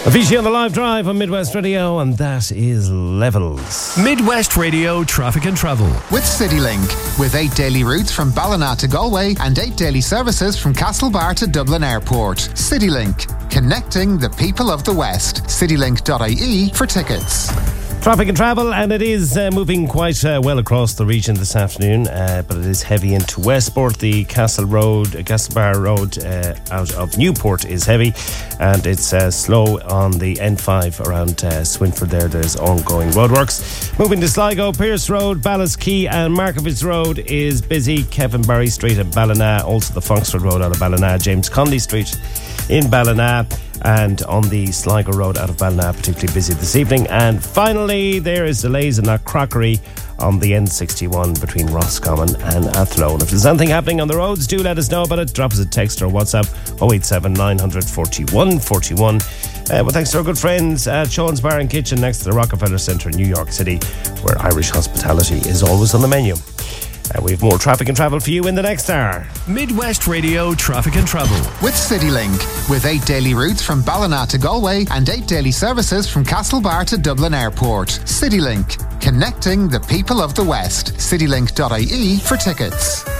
Avicii on the live drive on Midwest Radio, and that is Levels. Midwest Radio Traffic and Travel. With CityLink. With 8 daily routes from Ballina to Galway and 8 daily services from Castlebar to Dublin Airport. CityLink. Connecting the people of the West. CityLink.ie for tickets. Traffic and travel, and it is moving quite well across the region this afternoon, but it is heavy into Westport. The Castlebar Road out of Newport is heavy, and it's slow on the N5 around Swinford there. There's ongoing roadworks. Moving to Sligo, Pierce Road, Ballas Quay and Markovitz Road is busy. Kevin Barry Street at Ballina, also the Foxford Road out of Ballina, James Conley Street in Ballina, and on the Sligo Road out of Ballina, particularly busy this evening. And finally, there is delays in that crockery on the N61 between Roscommon and Athlone. If there's anything happening on the roads, do let us know about it. Drop us a text or WhatsApp 087 900 41 41. Well, thanks to our good friends at Sean's Bar and Kitchen next to the Rockefeller Centre in New York City, where Irish hospitality is always on the menu. We have more traffic and travel for you in the next hour. Midwest Radio Traffic and Travel. With CityLink. With 8 daily routes from Ballina to Galway and 8 daily services from Castlebar to Dublin Airport. CityLink. Connecting the people of the West. CityLink.ie for tickets.